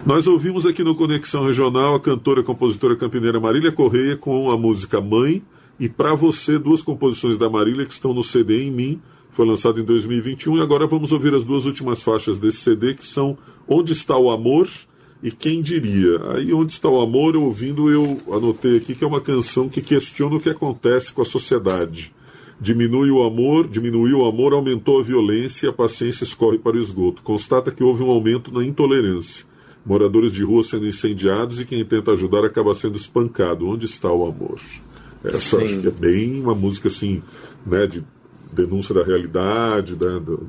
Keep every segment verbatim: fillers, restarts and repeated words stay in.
Nós ouvimos aqui no Conexão Regional a cantora e compositora campineira Marília Correia com a música Mãe e Pra Você, duas composições da Marília que estão no C D Em Mim, foi lançado em dois mil e vinte e um, e agora vamos ouvir as duas últimas faixas desse C D, que são Onde Está o Amor e Quem Diria. Aí Onde Está o Amor, ouvindo, eu anotei aqui que é uma canção que questiona o que acontece com a sociedade. Diminui o amor, diminuiu o amor, aumentou a violência e a paciência escorre para o esgoto. Constata que houve um aumento na intolerância. Moradores de rua sendo incendiados e quem tenta ajudar acaba sendo espancado. Onde está o amor? Essa Sim. acho que é bem uma música assim, né, de denúncia da realidade, né, do,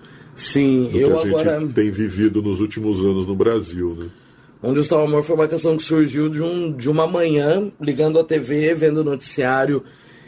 Sim, do que eu a gente agora... tem vivido nos últimos anos no Brasil, né? Onde Está o Amor foi uma canção que surgiu de, um, de uma manhã, ligando a T V, vendo o noticiário,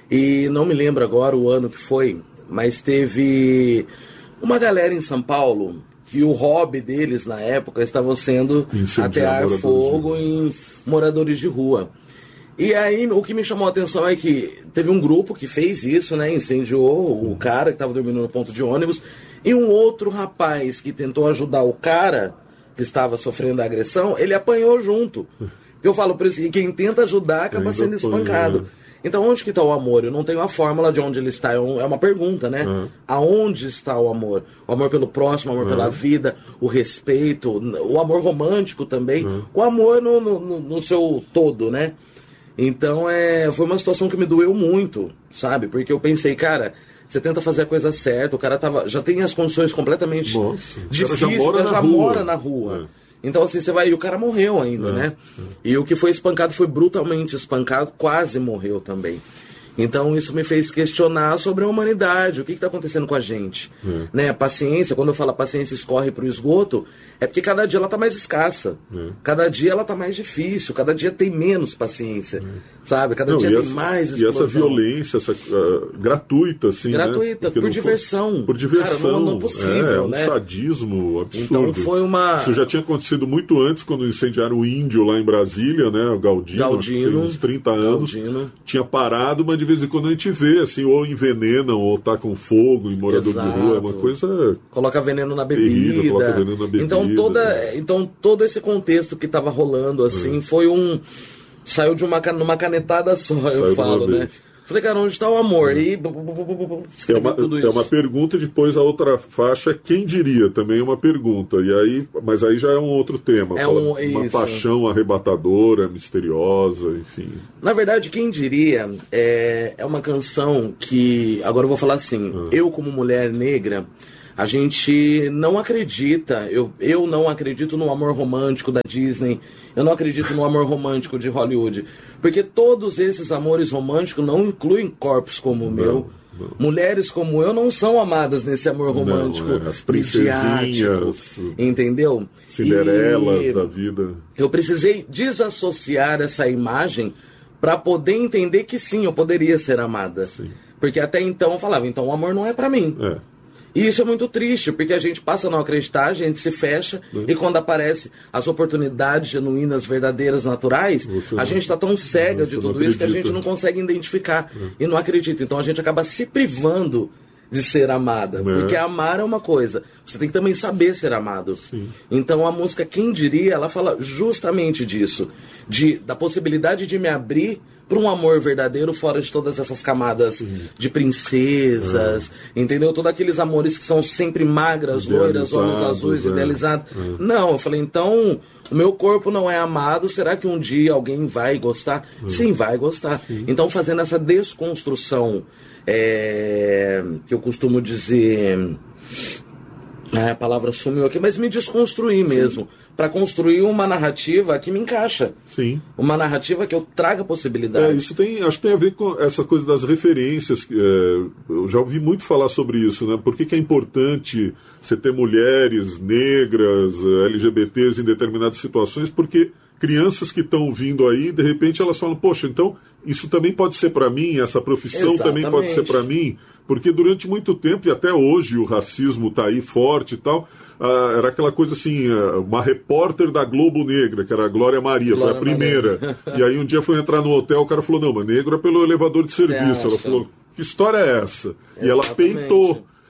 e não me lembro agora o ano que foi, mas teve uma galera em São Paulo que o hobby deles na época estava sendo Incendiar atear fogo em moradores de rua. E aí o que me chamou a atenção é que teve um grupo que fez isso, né? Incendiou o cara que estava dormindo no ponto de ônibus, e um outro rapaz que tentou ajudar o cara que estava sofrendo a agressão, ele apanhou junto. Eu falo por isso que quem tenta ajudar acaba sendo espancado. Então onde que está o amor? Eu não tenho a fórmula de onde ele está, é uma pergunta, né? Uhum. Aonde está o amor? O amor pelo próximo, o amor uhum. pela vida, o respeito, o amor romântico também, uhum. o amor no, no, no seu todo, né? Então é, foi uma situação que me doeu muito, sabe? Porque eu pensei, cara, você tenta fazer a coisa certa, o cara tava, já tem as condições completamente Nossa, difíceis, já mora o cara na já rua. mora na rua. É. Então assim, você vai, e o cara morreu ainda, é, né? É. E o que foi espancado foi brutalmente espancado, quase morreu também. Então isso me fez questionar sobre a humanidade, o que está acontecendo com a gente. É. Né? A paciência, quando eu falo a paciência escorre para o esgoto, é porque cada dia ela está mais escassa. É. Cada dia ela está mais difícil, cada dia tem menos paciência. É. Sabe? Cada Não, dia tem essa, mais explosão. E essa violência, essa, uh, gratuita, assim, gratuita, né? por diversão. For, por diversão. Cara, não, não é possível, é, um né? sadismo absurdo. Então foi uma... Isso já tinha acontecido muito antes, quando incendiaram o Índio lá em Brasília, né? O Galdino, Galdino tem uns trinta anos. Galdino. Tinha parado, mas de vez em quando a gente vê, assim, ou envenenam, ou tacam fogo em morador Exato. de rua, é uma coisa... Coloca veneno na bebida. Terrível, coloca veneno na bebida. Então, toda, né? então todo esse contexto que estava rolando, assim, é. foi um... Saiu de uma, numa canetada só, Saiu eu falo, né? Falei, cara, onde está o amor? E é uma, tudo isso. É uma pergunta, depois a outra faixa é quem diria, também é uma pergunta. E aí, mas aí já é um outro tema. É fala, um, uma isso. paixão arrebatadora, misteriosa, enfim. Na verdade, quem diria é, é uma canção que, agora eu vou falar assim, ah. eu como mulher negra, a gente não acredita, eu, eu não acredito no amor romântico da Disney, eu não acredito no amor romântico de Hollywood, porque todos esses amores românticos não incluem corpos como o meu. Não. Mulheres como eu não são amadas nesse amor romântico. Não, é, as princesinhas, entendeu? Cinderelas e da vida. Eu precisei desassociar essa imagem para poder entender que sim, eu poderia ser amada. Sim. Porque até então eu falava, então o amor não é para mim. É. E isso é muito triste, porque a gente passa a não acreditar, a gente se fecha, uhum. e quando aparecem as oportunidades genuínas, verdadeiras, naturais, Você a não, gente está tão cega de tudo isso que a gente não consegue identificar uhum. e não acredita. Então a gente acaba se privando de ser amada, uhum. porque amar é uma coisa, você tem que também saber ser amado. Sim. Então a música Quem Diria, ela fala justamente disso, de, da possibilidade de me abrir para um amor verdadeiro fora de todas essas camadas Sim. de princesas, é. entendeu? Todos aqueles amores que são sempre magras, loiras, olhos azuis, é. idealizados. É. Não, eu falei, então, o meu corpo não é amado, será que um dia alguém vai gostar? É. Sim, vai gostar. Sim. Então, fazendo essa desconstrução, é, que eu costumo dizer... A palavra sumiu aqui, mas me desconstruir mesmo, para construir uma narrativa que me encaixa. Sim. Uma narrativa que eu traga possibilidades. É, isso tem, acho que tem a ver com essa coisa das referências. É, eu já ouvi muito falar sobre isso, né? Por que, que é importante você ter mulheres negras, L G B Ts em determinadas situações? Porque crianças que estão vindo aí, de repente elas falam, poxa, então isso também pode ser para mim, essa profissão Exatamente. também pode ser para mim, porque durante muito tempo, e até hoje o racismo está aí forte e tal, ah, era aquela coisa assim, uma repórter da Globo Negra, que era a Glória Maria, Glória foi a primeira, Maria. E aí um dia foi entrar no hotel, o cara falou, não, mas negro é pelo elevador de serviço. Ela falou, que história é essa? Exatamente. E ela peitou.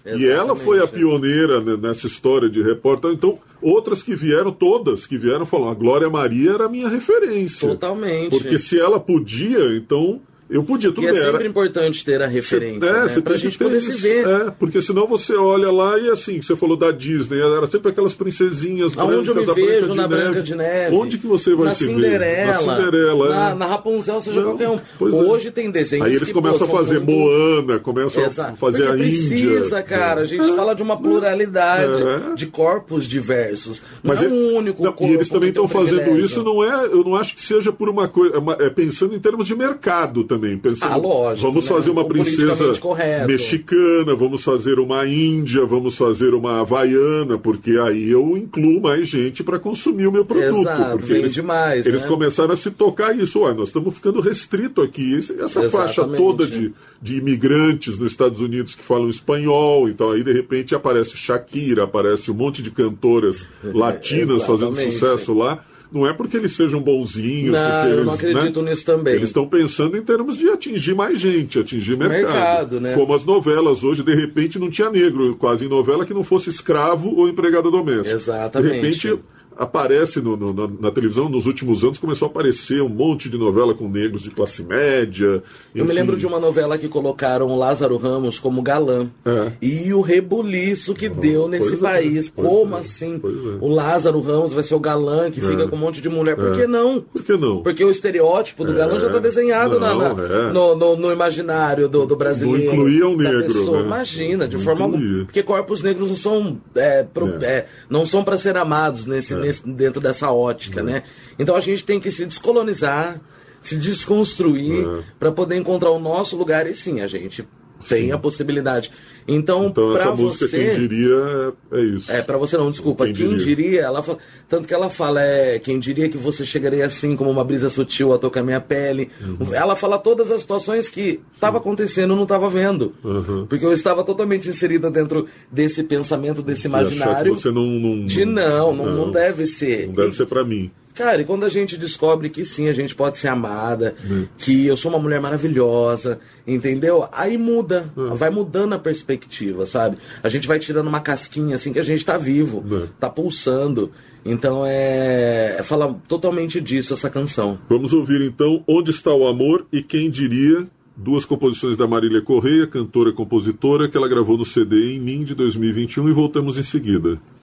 Exatamente. E ela foi a pioneira nessa história de repórter. Então, outras que vieram, todas que vieram, falaram, a Glória Maria era a minha referência. Totalmente. Porque se ela podia, então... Eu podia, tudo e é bem. sempre Era... importante ter a referência, cê, é, né? Pra gente poder isso. se ver. É, porque senão você olha lá e assim, você falou da Disney, era sempre aquelas princesinhas Aonde brancas, eu me vejo Branca na de Branca Neve. de Neve. Onde que você vai na se Cinderela, ver? Na Cinderela. Na, é. na Rapunzel, seja Não, qualquer um. Pois Hoje é. tem desenhos Aí eles que, começam pô, a fazer muito... Moana, começam Exato. a fazer Porque a Índia. Precisa, cara. A gente é. fala de uma pluralidade é. de corpos diversos. Não Mas é é, um único não, corpo. E eles também estão um fazendo isso, não é, eu não acho que seja por uma coisa. É pensando em termos de mercado também. Pensando, ah, lógico. Vamos né? fazer uma o princesa correto. mexicana, vamos fazer uma índia, vamos fazer uma havaiana, porque aí eu incluo mais gente para consumir o meu produto. Exato, porque vem eles, demais, eles né? começaram a se tocar isso. Ué, nós estamos ficando restrito aqui. Essa Exatamente. Faixa toda de, de imigrantes nos Estados Unidos que falam espanhol, então aí de repente aparece Shakira, aparece um monte de cantoras latinas fazendo sucesso lá. Não é porque eles sejam bonzinhos. Não, porque eu eles, não acredito né, nisso também. Eles estão pensando em termos de atingir mais gente, atingir mercado. mercado né? Como as novelas hoje, de repente não tinha negro quase em novela que não fosse escravo ou empregada doméstica. Exatamente. De repente aparece no, no, na, na televisão, nos últimos anos, começou a aparecer um monte de novela com negros de classe média. Eu enfim. me lembro de uma novela que colocaram o Lázaro Ramos como galã. É. E o rebuliço que uhum. deu nesse pois país. É, Como é, assim? é. O Lázaro Ramos vai ser o galã que é. fica com um monte de mulher. Por que não? Por que não? Porque o estereótipo do é. galã já está desenhado não, na, na, é. no, no, no imaginário do, do brasileiro. Não incluía o negro. Né? Imagina, de não forma alguma. Porque corpos negros não são, é, pro, é. não são para ser amados nesse, nesse, dentro dessa ótica, né? Então a gente tem que se descolonizar, se desconstruir é. para poder encontrar o nosso lugar e sim, a gente tem sim. a possibilidade. Então, então pra essa música, você, quem diria, é isso. É, pra você não, desculpa, quem, quem diria? diria, ela fala, tanto que ela fala, é, quem diria que você chegaria assim, como uma brisa sutil a tocar minha pele. Uhum. Ela fala todas as situações que estava acontecendo, eu não estava vendo. Uhum. Porque eu estava totalmente inserida dentro desse pensamento, desse imaginário. Que você não, não, de não, não, não, não deve ser. Não deve e, ser pra mim. Cara, e quando a gente descobre que sim, a gente pode ser amada, hum. que eu sou uma mulher maravilhosa, entendeu? Aí muda, hum. vai mudando a perspectiva, sabe? A gente vai tirando uma casquinha assim que a gente tá vivo, hum. tá pulsando. Então é... é fala totalmente disso essa canção. Vamos ouvir então Onde Está o Amor e Quem Diria, duas composições da Marília Correia, cantora e compositora, que ela gravou no C D Em Mim de dois mil e vinte e um, e voltamos em seguida.